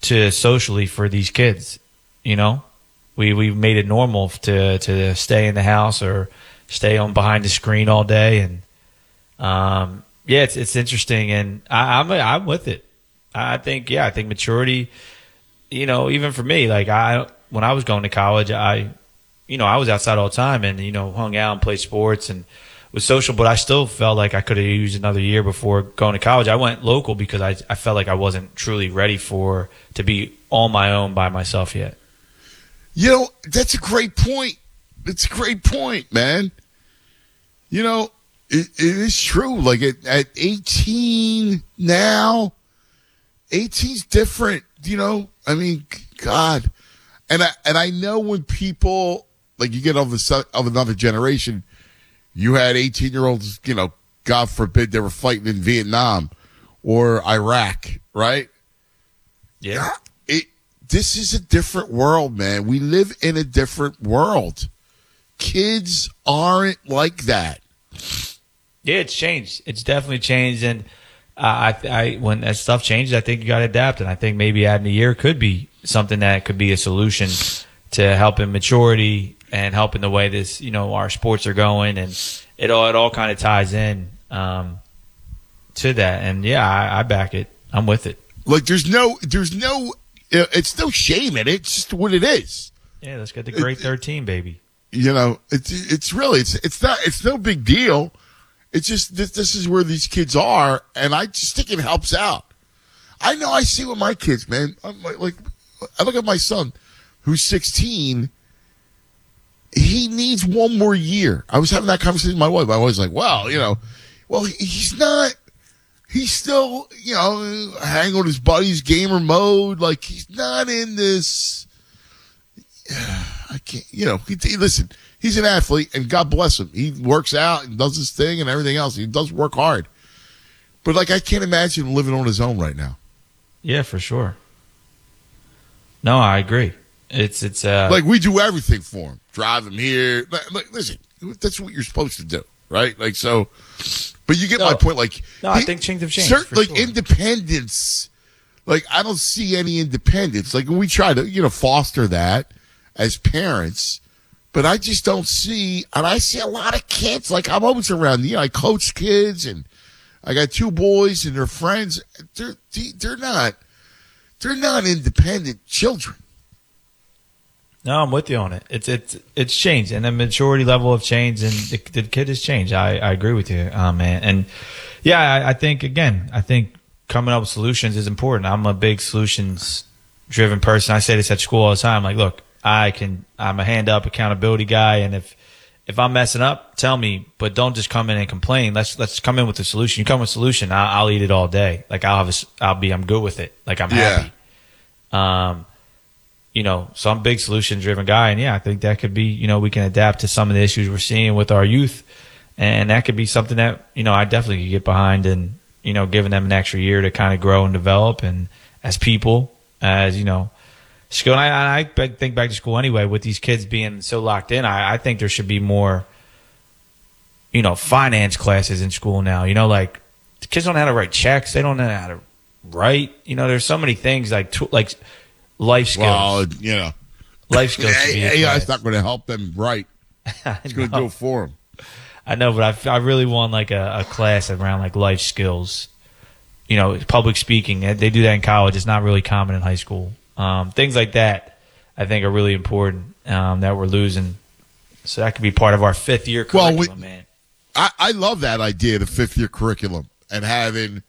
to socially for these kids. You know, we've made it normal to stay in the house or stay on behind the screen all day, and it's interesting, and I'm with it. I think maturity. You know, even for me, like when I was going to college, I was outside all the time and hung out and played sports and was social, but I still felt like I could have used another year before going to college. I went local because I felt like I wasn't truly ready to be on my own by myself yet. That's a great point. It's a great point, man. It is true. Like at 18 now, 18's different. I mean, God, and I know when people like you get of another generation, you had 18-year-olds. God forbid they were fighting in Vietnam or Iraq, right? Yeah. This is a different world, man. We live in a different world. Kids aren't like that. Yeah, it's changed. It's definitely changed, and when that stuff changes, I think you got to adapt, and I think maybe adding a year could be something that could be a solution to helping maturity and helping the way our sports are going, and it all kind of ties in to that. And yeah, I back it. I'm with it. Like there's no, it's no shame in it. It's just what it is. Yeah, let's get the great 13, baby. It's no big deal. It's just this is where these kids are, and I just think it helps out. I know I see with my kids, man. I'm like I look at my son, who's 16. He needs one more year. I was having that conversation with my wife. My wife's like, he's not. He's still, hanging with his buddies, gamer mode. Like he's not in this. I can't. Listen. He's an athlete, and God bless him. He works out and does his thing and everything else. He does work hard. But, I can't imagine him living on his own right now. Yeah, for sure. No, I agree. It's we do everything for him. Drive him here. Listen, that's what you're supposed to do, right? But you get my point. I think things have changed. Sure. Independence, I don't see any independence. When we try to, foster that as parents, but I just don't see, and I see a lot of kids, I'm always around, I coach kids, and I got two boys and their friends. They're not independent children. No, I'm with you on it. It's changed, and the maturity level of change, and the kid has changed. I agree with you, man. And yeah, I think coming up with solutions is important. I'm a big solutions driven person. I say this at school all the time. Look, I'm a hand up accountability guy, and if I'm messing up, tell me, but don't just come in and complain. Let's come in with a solution. You come with a solution, I'll eat it all day. I'm good with it. I'm happy. So I'm a big solution driven guy, and yeah, I think that could be, we can adapt to some of the issues we're seeing with our youth, and that could be something that, I definitely could get behind, and, giving them an extra year to kind of grow and develop, and as people, as, school. And I think back to school anyway, with these kids being so locked in, I think there should be more, finance classes in school now. The kids don't know how to write checks. They don't know how to write. There's so many things like life skills. Well, life skills. It's not going to help them write. It's going to do it for them. I know, but I really want a class around life skills. Public speaking. They do that in college. It's not really common in high school. Things like that, I think, are really important that we're losing. So that could be part of our fifth-year curriculum, man. I love that idea, the fifth-year curriculum, and having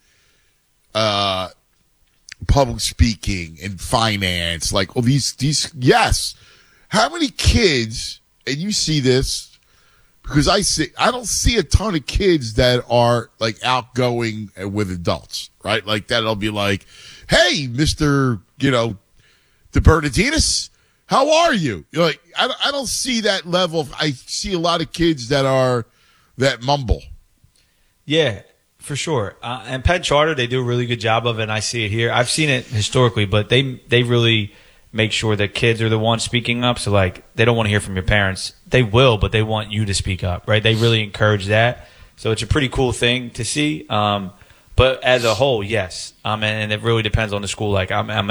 public speaking and finance. These yes. How many kids, and you see this, because I don't see a ton of kids that are, outgoing with adults, right? That'll be hey, Mr., the Bernardinas, how are you? I don't see that level. I see a lot of kids that mumble. Yeah, for sure. And Penn Charter, they do a really good job of it, and I see it here. I've seen it historically, but they really make sure that kids are the ones speaking up. So, they don't want to hear from your parents. They will, but they want you to speak up, right? They really encourage that. So it's a pretty cool thing to see. But as a whole, yes. And it really depends on the school. I'm